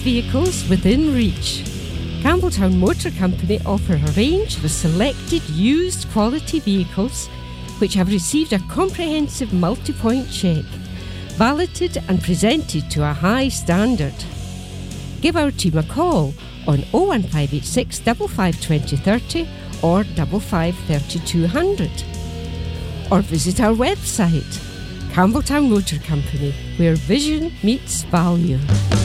vehicles within reach. Campbelltown Motor Company offer a range of selected used quality vehicles which have received a comprehensive multi-point check, validated and presented to a high standard. Give our team a call on 01586 55 2030 or 55 3200. Or visit our website, Campbelltown Motor Company, where vision meets value.